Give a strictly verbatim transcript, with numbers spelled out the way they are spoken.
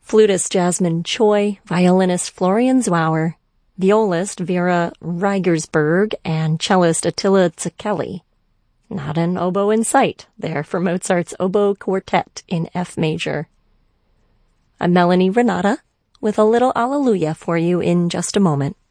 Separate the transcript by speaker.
Speaker 1: Flutist Jasmine Choi, violinist Florian Zwauer, violist Vera Reigersberg, and cellist Attila Zacchelli. Not an oboe in sight there for Mozart's Oboe Quartet in F major. I'm Melanie Renata with a little Alleluia for you in just a moment.